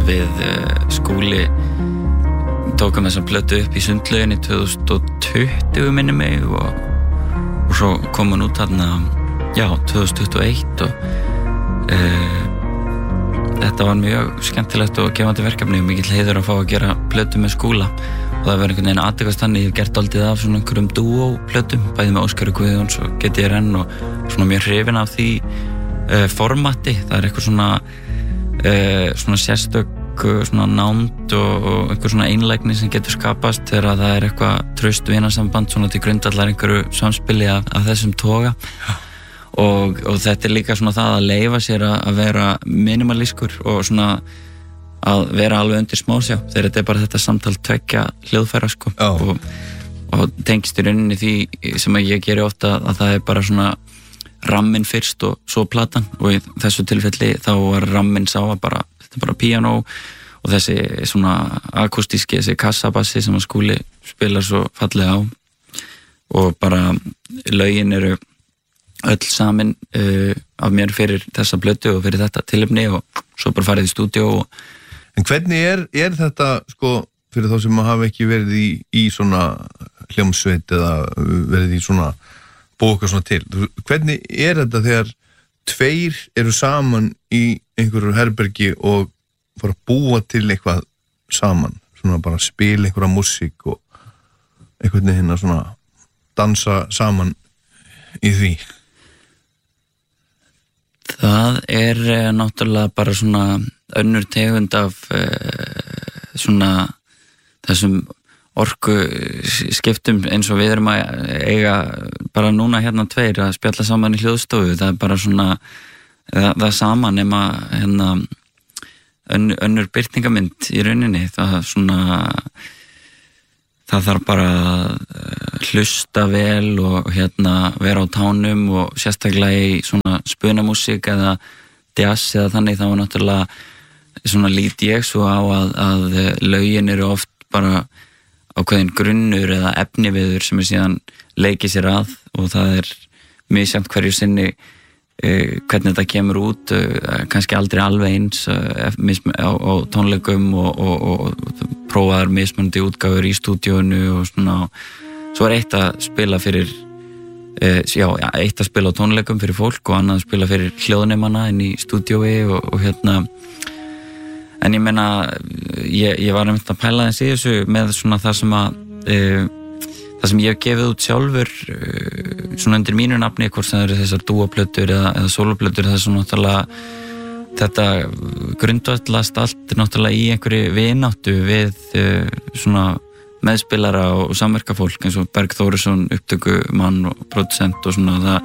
við Skúli tókum þessa plötu upp í Sundlauginni 2020 minni mig og svo kom hann út þarna 2021 og þetta var mjög skemmtilegt og gefandi verkefni og mikill heiður að fá að gera plötu með Skúla og það var einhvern veginn aðtekast þannig ég hef gert dálítið af svona einhverjum dúó-plötum bæði með Óskari Guðjóns og GTRN og svona mjög hrifinn af því formati, það eitthvað svona sérstök svona nánd og einhver svona einlægni sem getur skapast þegar það eitthvað traust vinasamband svona til grundvallar einhverju samspili af þessum toga og þetta líka svona það að leyfa sér að vera minimalískur og svona að vera alveg undir smásjá þegar þetta bara þetta samtal tveggja hljóðfæra sko og tengist í rauninni því sem ég geri ofta að það bara svona ramminn fyrst og svo platan og í þessu tilfelli þá var ramminn sá að þetta bara píanó og þessi svona akústíski, þessi kassabassi sem að Skúli spilar svo fallega á og bara lögin eru öll samin af mér fyrir þessa plötu og fyrir þetta tilefni og svo bara farið í stúdíó En hvernig er þetta sko fyrir þá sem hafa ekki verið í svona hljómsveit eða verið í svona bóka svona til. Hvernig þetta þegar tveir eru saman í einhverju herbergi og fara að búa til eitthvað saman, svona bara spila einhverja músík og einhvern veginn að svona dansa saman í því? Það náttúrulega bara svona önnur tegund af svona þessum orku skiptum eins og við erum að eiga bara núna hérna tveir að spjalla saman í hljóðstofu, það bara svona það sama nema hérna önnur birtingamynd í rauninni, það svona það þarf bara að hlusta vel og hérna vera á tánum og sérstaklega í svona spunamúsík eða jazz eða þannig, það var náttúrulega svona lít ég svo á að lögin eru oft bara ákveðin grunnur eða efniviður sem síðan leikið sér að og það misjafnt hverju sinni hvernig þetta kemur út, kannski aldrei alveg eins á tónleikum og prófaðar mismunandi útgáfur í stúdíónu og svona svo eitt að spila fyrir eitt að spila á tónleikum fyrir fólk og annað að spila fyrir hljóðnemanna inn í stúdíói og hérna en ég meina ég var einmitt að pæla þess í þessu með svona það sem ég hef gefið út sjálfur svona undir mínu nafni hvort sem það eru þessar dúaplötur eða soloplötur það sem náttúrulega þetta grundvallast allt náttúrulega í einhverju vináttu við svona meðspilara og samverkafólk eins og Berg Þórisson upptökumann og producent og svona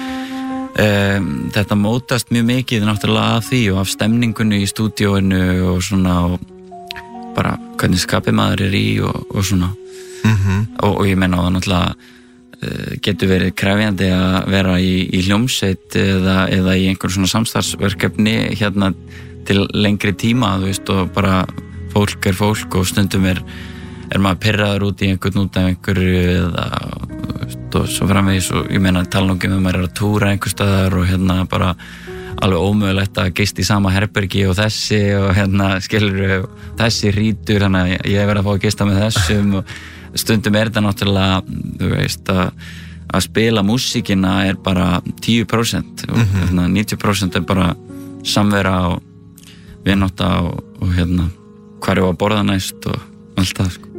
þetta mótast mjög mikið náttúrulega af því og af stemningunni í stúdíóinu og svona og bara hvernig skapið maður í og svona og ég meina það náttúrulega getur verið krefjandi að vera í hljómsveit eða í einhver svona samstarfsverkefni hérna til lengri tíma þú veist og bara fólk fólk og stundum maður pirraður út í einhvern út af einhverju eða og svo framvegis og ég meina talningum maður að túra einhver staðar og hérna bara alveg ómögulegt að gista í sama herbergi og þessi og hérna skilur þessi rítur þannig að ég verið að fá að gista með þessum og stundum þetta náttúrulega þú veist að spila músíkina bara 10% og hérna 90% bara samvera og vinátta og hérna hvar ég var að borða næst og allt það sko